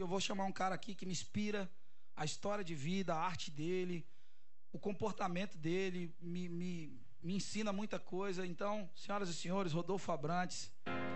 vou chamar um cara aqui que me inspira, a história de vida, a arte dele, o comportamento dele, me ensina muita coisa. Então, senhoras e senhores, Rodolfo Abrantes.